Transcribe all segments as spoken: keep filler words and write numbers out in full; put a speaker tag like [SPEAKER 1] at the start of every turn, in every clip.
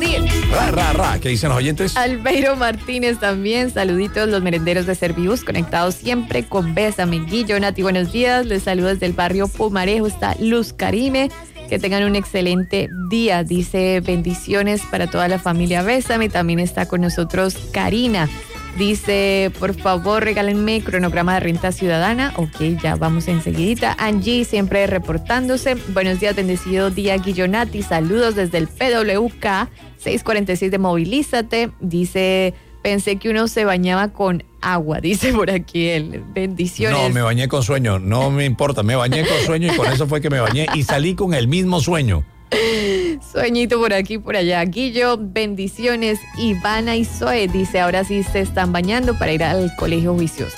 [SPEAKER 1] días.
[SPEAKER 2] Ra, ra, ra. ¿Qué dicen los oyentes?
[SPEAKER 1] Albeiro Martínez también. Saluditos, los merenderos de Servibus, conectados siempre con Bésame. Guillo, Nati, buenos días. Les saludo desde el barrio Pumarejo. Está Luz Karime. Que tengan un excelente día. Dice bendiciones para toda la familia Bésame. También está con nosotros Karina. Dice, por favor, regálenme cronograma de renta ciudadana. Ok, ya vamos enseguidita. Angie, siempre reportándose. Buenos días, bendecido día, Guillonati. Saludos desde el P W K seiscientos cuarenta y seis de Movilízate. Dice, pensé que uno se bañaba con agua. Dice por aquí él. Bendiciones.
[SPEAKER 2] No, me bañé con sueño. No me importa, me bañé con sueño y con eso fue que me bañé y salí con el mismo sueño.
[SPEAKER 1] Sueñito por aquí, por allá. Guillo, bendiciones. Ivana y Zoe dice, ahora sí se están bañando para ir al colegio juicioso.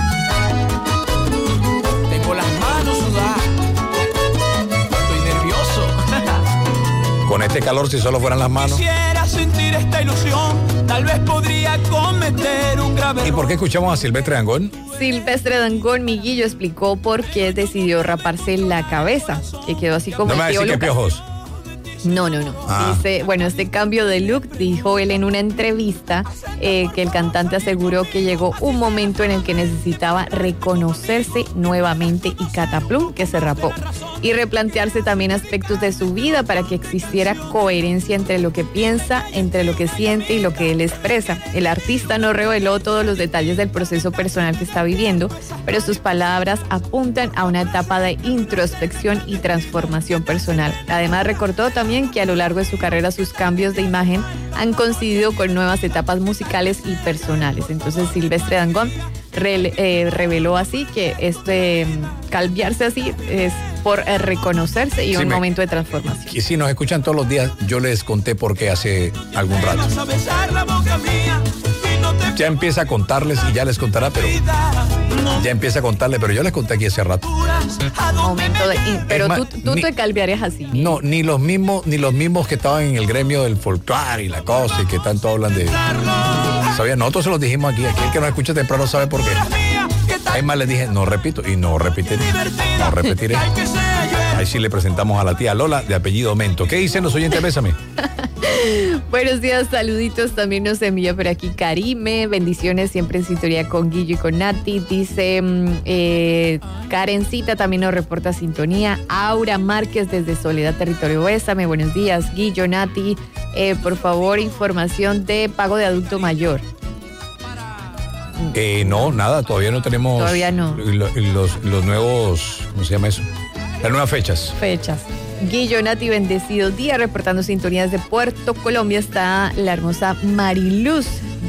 [SPEAKER 3] Tengo las manos sudadas. Estoy nervioso.
[SPEAKER 2] Con este calor, si solo fueran las manos.
[SPEAKER 3] Quisiera sentir esta ilusión. Tal vez podría cometer un grave error.
[SPEAKER 2] ¿Y por qué escuchamos a Silvestre Dangond?
[SPEAKER 1] Silvestre Dangond, mi Guillo, explicó por qué decidió raparse la cabeza, que quedó así como...
[SPEAKER 2] No me va a decir que piojos.
[SPEAKER 1] No, no, no.
[SPEAKER 2] Ah.
[SPEAKER 1] Dice, bueno, este cambio de look, dijo él en una entrevista, eh, que el cantante aseguró que llegó un momento en el que necesitaba reconocerse nuevamente y cataplum, que se rapó. Y replantearse también aspectos de su vida para que existiera coherencia entre lo que piensa, entre lo que siente y lo que él expresa. El artista no reveló todos los detalles del proceso personal que está viviendo, pero sus palabras apuntan a una etapa de introspección y transformación personal. Además, recordó también que a lo largo de su carrera sus cambios de imagen han coincidido con nuevas etapas musicales y personales. Entonces Silvestre Dangond re, eh, reveló así que este calviarse así es por eh, reconocerse y sí, un me, momento de transformación.
[SPEAKER 2] Y si nos escuchan todos los días, yo les conté por qué hace algún rato. Ya empieza a contarles y ya les contará, pero ya empieza a contarles, pero yo les conté aquí hace rato.
[SPEAKER 1] Momento de, y, pero
[SPEAKER 2] más,
[SPEAKER 1] tú, tú
[SPEAKER 2] ni,
[SPEAKER 1] te calviarías así.
[SPEAKER 2] No, ni los mismos, ni los mismos que estaban en el gremio del folclore y la cosa y que tanto hablan de. ¿Sabía? Nosotros se los dijimos aquí, aquí el que nos escucha temprano sabe por qué. Además les dije, no repito, y no repetiré, no repetiré. Ahí sí le presentamos a la tía Lola, de apellido Mento. ¿Qué dicen los oyentes? Bésame.
[SPEAKER 1] Buenos días, saluditos. También nos envía por aquí Karime. Bendiciones, siempre en sintonía con Guillo y con Nati. Dice eh, Karencita, también nos reporta sintonía. Aura Márquez desde Soledad, Territorio Bésame. Buenos días, Guillo, Nati. Eh, por favor, información de pago de adulto mayor.
[SPEAKER 2] Eh, no, nada, todavía no tenemos.
[SPEAKER 1] Todavía no.
[SPEAKER 2] Los, los, los nuevos, ¿cómo se llama eso? Las nuevas fechas.
[SPEAKER 1] Fechas. Guillo, Nati, bendecido día, reportando sintonías de Puerto Colombia. Está la hermosa Mariluz.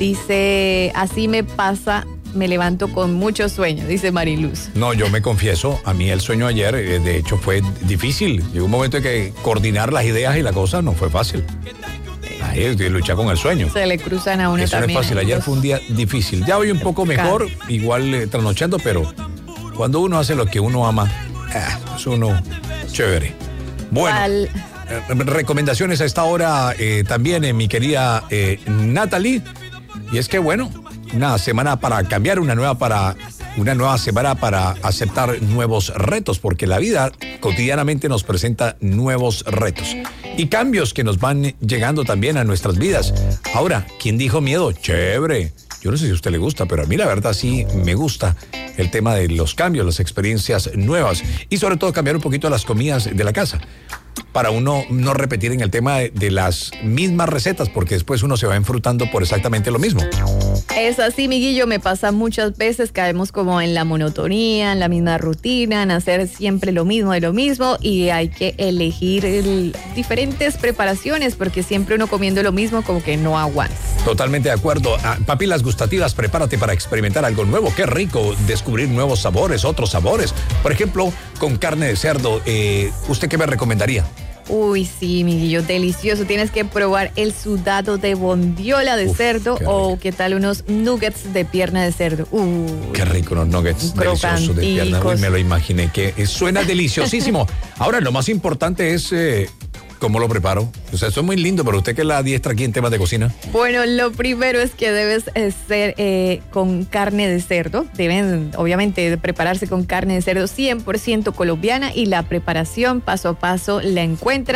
[SPEAKER 1] Dice, así me pasa, me levanto con mucho sueño, dice Mariluz.
[SPEAKER 2] No, yo me confieso, a mí el sueño ayer, eh, de hecho, fue difícil. Llegó un momento en que coordinar las ideas y la cosa no fue fácil. Ahí, luchar con el sueño.
[SPEAKER 1] Se le cruzan a uno
[SPEAKER 2] Eso
[SPEAKER 1] también.
[SPEAKER 2] No es fácil, ayer fue un día difícil. Ya hoy un poco mejor, igual eh, trasnochando, pero cuando uno hace lo que uno ama, eh, es uno chévere. Bueno, Al... eh, recomendaciones a esta hora eh, también, eh, mi querida eh, Natalie. Y es que bueno, una semana para cambiar, una nueva para una nueva semana para aceptar nuevos retos, porque la vida cotidianamente nos presenta nuevos retos y cambios que nos van llegando también a nuestras vidas. Ahora, ¿quién dijo miedo? Chévere. Yo no sé si a usted le gusta, pero a mí la verdad sí me gusta el tema de los cambios, las experiencias nuevas y sobre todo cambiar un poquito las comidas de la casa para uno no repetir en el tema de, de las mismas recetas, porque después uno se va enfrutando por exactamente lo mismo.
[SPEAKER 1] Es así, mi Guillo, me pasa muchas veces, caemos como en la monotonía, en la misma rutina, en hacer siempre lo mismo de lo mismo y hay que elegir el, diferentes preparaciones porque siempre uno comiendo lo mismo como que no aguanta.
[SPEAKER 2] Totalmente de acuerdo. Ah, papilas gustativas, prepárate para experimentar algo nuevo. Qué rico descubrir nuevos sabores, otros sabores. Por ejemplo, con carne de cerdo, eh, ¿usted qué me recomendaría?
[SPEAKER 1] Uy, sí, mi Guillo, delicioso. Tienes que probar el sudado de bondiola de Uf, cerdo qué o qué tal unos nuggets de pierna de cerdo. Uy,
[SPEAKER 2] qué rico unos nuggets deliciosos de pierna. Uy, me lo imaginé, que suena deliciosísimo. Ahora, lo más importante es eh, cómo lo preparo. O sea, eso es muy lindo, pero usted que es la diestra aquí en temas de cocina.
[SPEAKER 1] Bueno, lo primero es que debes ser eh, con carne de cerdo. Deben, obviamente, prepararse con carne de cerdo cien por ciento colombiana y la preparación paso a paso la encuentran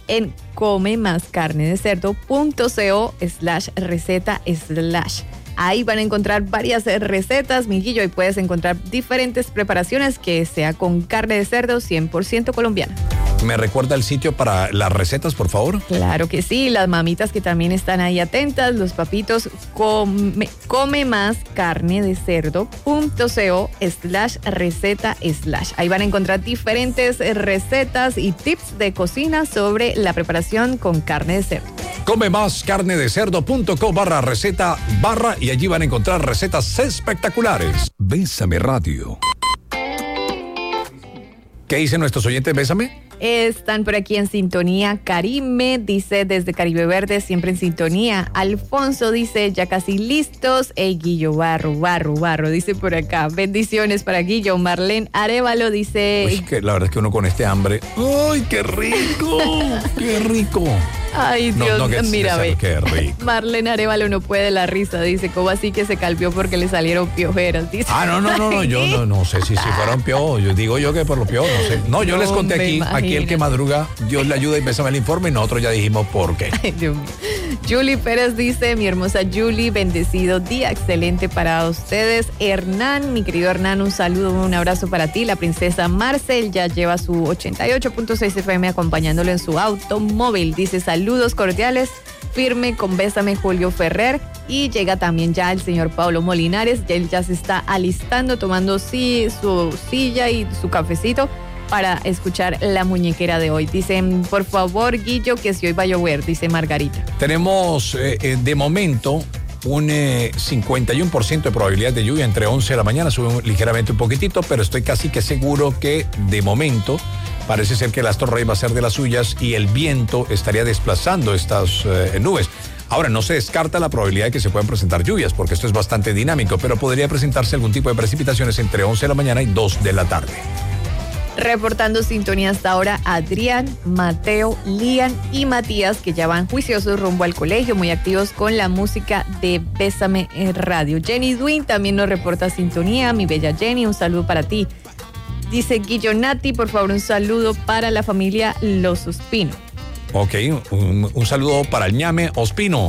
[SPEAKER 1] en come más carne de cerdo punto co slash receta slash. Ahí van a encontrar varias recetas, mi Guillo, y puedes encontrar diferentes preparaciones que sea con carne de cerdo cien por ciento colombiana.
[SPEAKER 2] ¿Me recuerda el sitio para las recetas, por favor?
[SPEAKER 1] Claro que sí, las mamitas que también están ahí atentas, los papitos, come, come más carne de cerdo punto co slash receta slash. Ahí van a encontrar diferentes recetas y tips de cocina sobre la preparación con carne de cerdo.
[SPEAKER 2] Come más carne de cerdo punto co barra receta barra y allí van a encontrar recetas espectaculares. Bésame Radio. ¿Qué dicen nuestros oyentes? Bésame.
[SPEAKER 1] Están por aquí en sintonía. Karime dice desde Caribe Verde, siempre en sintonía. Alfonso dice ya casi listos. Ey, Guillo, barro, barro, barro, dice por acá. Bendiciones para Guillo. Marlene Arevalo dice...
[SPEAKER 2] Uy, que la verdad es que uno con este hambre... ¡Ay, qué rico! ¡Qué rico!
[SPEAKER 1] Ay, Dios,
[SPEAKER 2] no, no, que,
[SPEAKER 1] mira, ve.
[SPEAKER 2] Qué rico.
[SPEAKER 1] Marlene Arevalo no puede la risa. Dice, ¿cómo así que se calvió porque le salieron piojeras? Dice.
[SPEAKER 2] Ah, no, no, no, no. Yo no, no sé si, si fueron piojos. Yo digo yo que por los piojos, no sé. No, yo no, les conté aquí, aquí el que madruga, Dios le ayuda y bésame el informe y nosotros ya dijimos por qué.
[SPEAKER 1] Ay, Dios mío. Julie Pérez dice, mi hermosa Julie, bendecido día, excelente para ustedes. Hernán, mi querido Hernán, un saludo, un abrazo para ti. La princesa Marcel ya lleva su ochenta y ocho punto seis F M acompañándolo en su automóvil. Dice, saludos cordiales, firme con Bésame Julio Ferrer. Y llega también ya el señor Pablo Molinares, ya él ya se está alistando, tomando sí, su silla y su cafecito para escuchar la muñequera de hoy. Dicen, por favor, Guillo, que si hoy va a llover, dice Margarita.
[SPEAKER 2] Tenemos eh, eh, de momento un eh, cincuenta y uno por ciento de probabilidad de lluvia entre once de la mañana, sube ligeramente un poquitito, pero estoy casi que seguro que de momento parece ser que el Astro Rey va a ser de las suyas y el viento estaría desplazando estas eh, nubes. Ahora, no se descarta la probabilidad de que se puedan presentar lluvias, porque esto es bastante dinámico, pero podría presentarse algún tipo de precipitaciones entre once de la mañana y dos de la tarde.
[SPEAKER 1] Reportando sintonía hasta ahora, Adrián, Mateo, Lian y Matías, que ya van juiciosos rumbo al colegio, muy activos con la música de Bésame Radio. Jenny Duin también nos reporta sintonía. Mi bella Jenny, un saludo para ti. Dice Guillo Nati, por favor, un saludo para la familia Los Ospino.
[SPEAKER 2] Ok, un, un saludo para el ñame Ospino.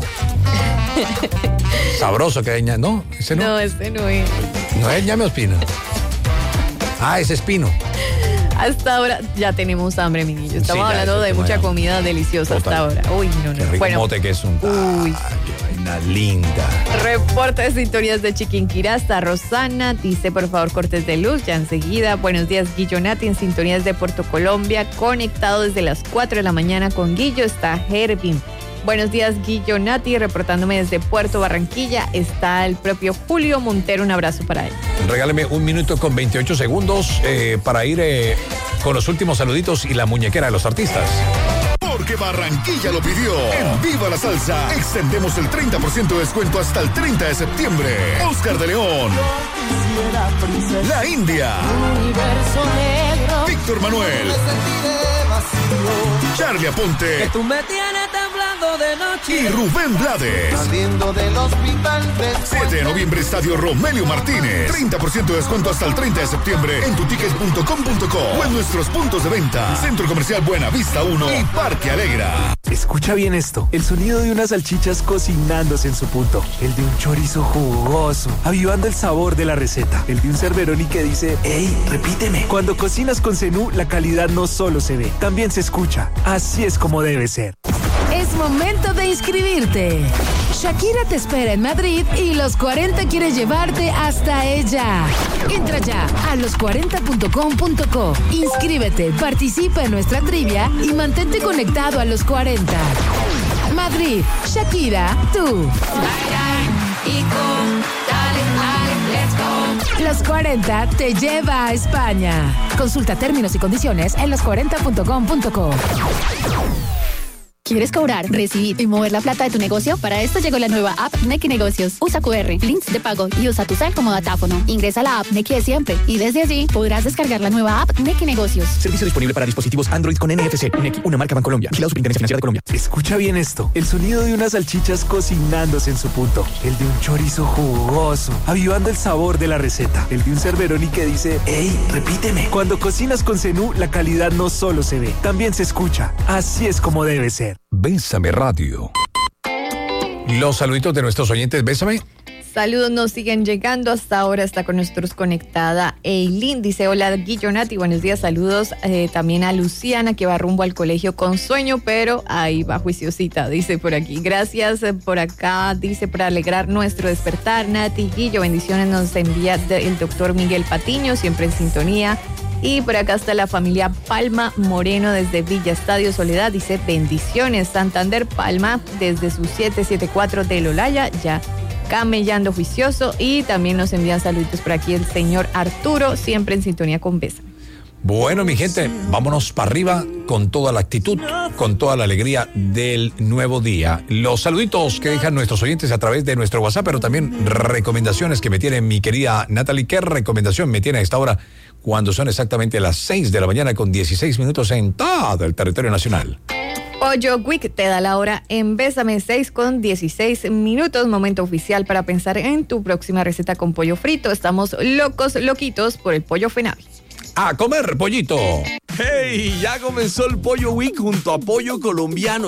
[SPEAKER 2] Sabroso que hay ñame. No, ese no.
[SPEAKER 1] No, ese no es.
[SPEAKER 2] No es ñame Ospino. Ah, es Espino.
[SPEAKER 1] Hasta ahora ya tenemos hambre, mi niño. Estamos sí, hablando de mucha hambre. Comida deliciosa. Total. Hasta ahora. Uy, no, no.
[SPEAKER 2] Qué rico bueno, mote que es un...
[SPEAKER 1] Uy.
[SPEAKER 2] Ah, qué vaina linda.
[SPEAKER 1] Reporte de sintonías de Chiquinquirá hasta Rosana. Dice, por favor, cortes de luz. Ya enseguida. Buenos días, Guillo Nati, en sintonías de Puerto Colombia. Conectado desde las cuatro de la mañana con Guillo. Está Hervin. Buenos días, Guillo Nati, reportándome desde Puerto Barranquilla. Está el propio Julio Montero, un abrazo para él.
[SPEAKER 2] Regáleme un minuto con veintiocho segundos eh, para ir eh, con los últimos saluditos y la muñequera de los artistas.
[SPEAKER 4] Porque Barranquilla lo pidió. En Viva la Salsa, extendemos el treinta por ciento de descuento hasta el treinta de septiembre. Oscar de León, La India, Víctor Manuel, Charlie Aponte,
[SPEAKER 5] que tú me tienes temblando de noche,
[SPEAKER 4] y Rubén Blades.
[SPEAKER 5] Saliendo del hospital
[SPEAKER 4] siete de noviembre, Estadio Romelio Martínez. treinta por ciento de descuento hasta el treinta de septiembre en tutickets punto com punto co o en nuestros puntos de venta. Centro Comercial Buenavista uno y Parque Alegra.
[SPEAKER 6] Escucha bien esto, el sonido de unas salchichas cocinándose en su punto, el de un chorizo jugoso, avivando el sabor de la receta, el de un Cerberoni que dice, ¡ey, repíteme! Cuando cocinas con Zenú, la calidad no solo se ve, también se escucha. Así es como debe ser.
[SPEAKER 7] Es momento de inscribirte. Shakira te espera en Madrid y Los cuarenta quiere llevarte hasta ella. Entra ya a los cuarenta punto com punto co. Inscríbete, participa en nuestra trivia y mantente conectado a Los cuarenta. Madrid, Shakira, tú. Los cuarenta te lleva a España. Consulta términos y condiciones en los cuarenta punto com punto co.
[SPEAKER 8] ¿Quieres cobrar, recibir y mover la plata de tu negocio? Para esto llegó la nueva app Nequi Negocios. Usa Q R, links de pago y usa tu cel como datáfono. Ingresa a la app Nequi de siempre y desde allí podrás descargar la nueva app Nequi Negocios.
[SPEAKER 9] Servicio disponible para dispositivos Android con N F C. Nequi, una marca Bancolombia. Vigilado Superintendencia Financiera de Colombia.
[SPEAKER 6] Escucha bien esto. El sonido de unas salchichas cocinándose en su punto. El de un chorizo jugoso, avivando el sabor de la receta. El de un Cerveroni que dice, ¡Ey, repíteme! Cuando cocinas con Zenú, la calidad no solo se ve, también se escucha. Así es como debe ser.
[SPEAKER 2] Bésame Radio. Los saluditos de nuestros oyentes, Bésame.
[SPEAKER 1] Saludos nos siguen llegando. Hasta ahora está con nosotros conectada Eileen. Dice, hola Guillonati, buenos días, saludos eh, también a Luciana que va rumbo al colegio con sueño, pero ahí va juiciosita, dice por aquí. Gracias eh, por acá, dice, por alegrar nuestro despertar. Nati, Guillo, bendiciones nos envía de, el doctor Miguel Patiño, siempre en sintonía. Y por acá está la familia Palma Moreno desde Villa Estadio Soledad, dice bendiciones. Santander Palma desde su siete siete cuatro del Olaya, ya camellando juicioso. Y también nos envían saluditos por aquí el señor Arturo, siempre en sintonía con Besa.
[SPEAKER 2] Bueno, mi gente, vámonos para arriba con toda la actitud, con toda la alegría del nuevo día. Los saluditos que dejan nuestros oyentes a través de nuestro WhatsApp, pero también recomendaciones que me tiene mi querida Natalie. ¿Qué recomendación me tiene a esta hora cuando son exactamente las seis de la mañana con dieciséis minutos en todo el territorio nacional?
[SPEAKER 1] Pollo Week te da la hora en Bésame, seis con dieciséis minutos, momento oficial para pensar en tu próxima receta con pollo frito. Estamos locos, loquitos por el pollo Fenavi.
[SPEAKER 2] ¡A comer, pollito!
[SPEAKER 10] ¡Hey! Ya comenzó el Pollo Week junto a Pollo Colombiano.